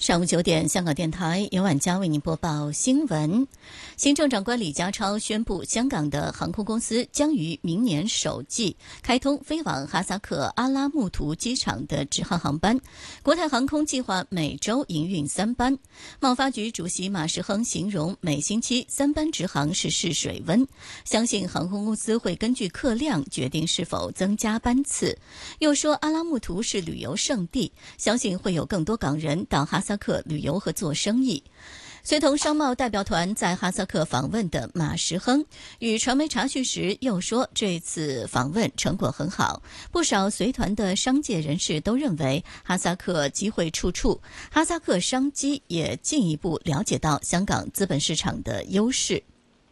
上午9点，香港电台由晚佳为您播报新闻。行政长官李家超宣布，香港的航空公司将于明年首季开通飞往哈萨克阿拉木图机场的直航航班。国泰航空计划每周营运3班。贸发局主席马时亨形容每星期3班直航是试水温，相信航空公司会根据客量决定是否增加班次。又说阿拉木图是旅游胜地，相信会有更多港人到哈萨克旅游和做生意。随同商贸代表团在哈萨克访问的马时亨与传媒查询时又说，这次访问成果很好，不少随团的商界人士都认为哈萨克机会处处，哈萨克商机也进一步了解到香港资本市场的优势。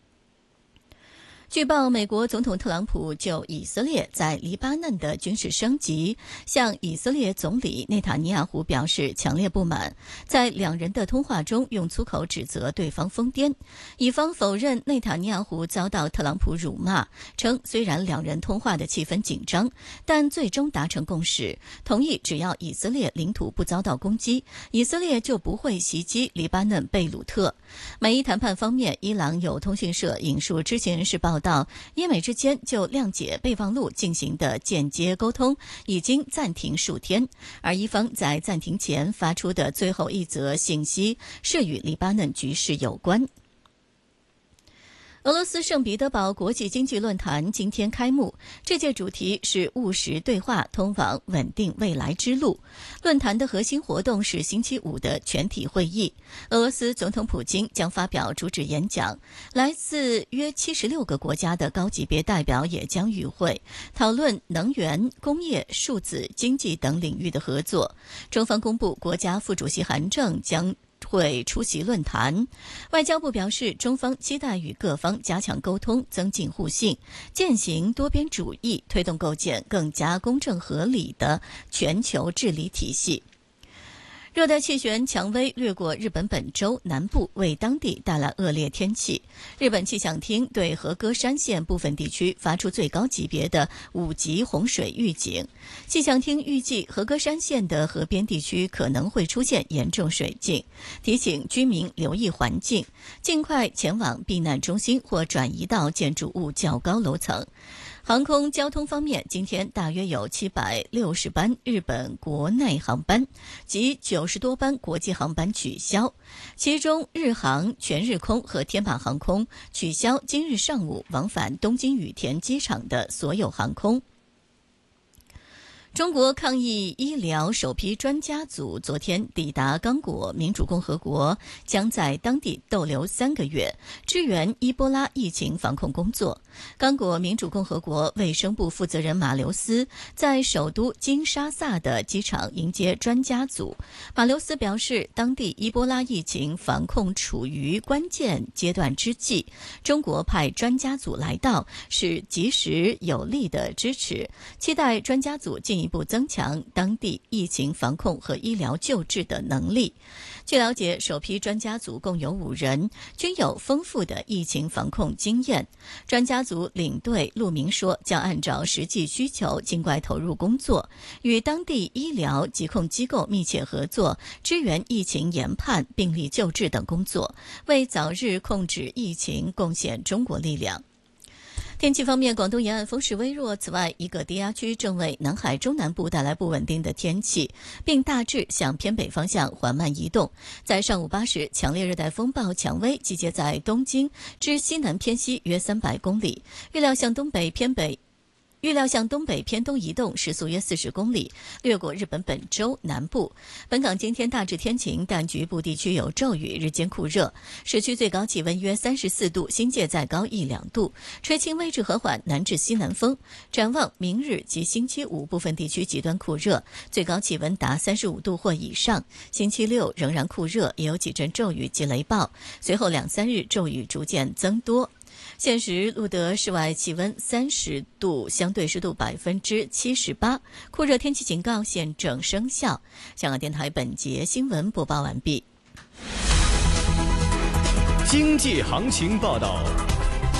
据报，美国总统特朗普就以色列在黎巴嫩的军事升级，向以色列总理内塔尼亚胡表示强烈不满，在两人的通话中用粗口指责对方疯癫。以方否认内塔尼亚胡遭到特朗普辱骂，称虽然两人通话的气氛紧张，但最终达成共识，同意只要以色列领土不遭到攻击，以色列就不会袭击黎巴嫩贝鲁特。美伊谈判方面，伊朗有通讯社引述知情人士报道，伊美之间就谅解备忘录进行的间接沟通已经暂停数天，而伊方在暂停前发出的最后一则信息是与黎巴嫩局势有关。俄罗斯圣彼得堡国际经济论坛今天开幕，这届主题是务实对话通往稳定未来之路。论坛的核心活动是星期五的全体会议，俄罗斯总统普京将发表主旨演讲，来自约76个国家的高级别代表也将与会，讨论能源、工业、数字、经济等领域的合作。中方公布，国家副主席韩正将会出席论坛。外交部表示，中方期待与各方加强沟通，增进互信，践行多边主义，推动构建更加公正合理的全球治理体系。热带气旋蔷薇掠过日本本州南部，为当地带来恶劣天气。日本气象厅对和歌山县部分地区发出最高级别的5级洪水预警。气象厅预计和歌山县的河边地区可能会出现严重水浸，提醒居民留意环境，尽快前往避难中心或转移到建筑物较高楼层。航空交通方面，今天大约有760班日本国内航班及90多班国际航班取消，其中日航、全日空和天马航空取消今日上午往返东京羽田机场的所有航空。中国抗疫医疗首批专家组昨天抵达刚果民主共和国，将在当地逗留3个月，支援伊波拉疫情防控工作。刚果民主共和国卫生部负责人马留斯在首都金沙萨的机场迎接专家组。马留斯表示，当地伊波拉疫情防控处于关键阶段之际，中国派专家组来到是及时有力的支持，期待专家组进一步增强当地疫情防控和医疗救治的能力。据了解，首批专家组共有5人，均有丰富的疫情防控经验。专家组领队陆明说，将按照实际需求尽快投入工作，与当地医疗疾控机构密切合作，支援疫情研判、病例救治等工作，为早日控制疫情贡献中国力量。天气方面，广东沿岸风势微弱，此外一个低压区正为南海中南部带来不稳定的天气，并大致向偏北方向缓慢移动。在上午8时，强烈热带风暴蔷薇集结在东京至西南偏西约300公里，预料向东北偏东移动，时速约40公里，掠过日本本州南部。本港今天大致天晴，但局部地区有骤雨，日间酷热，市区最高气温约34度，新界再高1-2度，吹轻微至和缓南至西南风。展望明日及星期五，部分地区极端酷热，最高气温达35度或以上。星期六仍然酷热，也有几阵骤雨及雷暴，随后2-3日骤雨逐渐增多。现时录得室外气温30度，相对湿度78%，酷热天气警告现正生效。香港电台本节新闻播报完毕。 经济行情报道。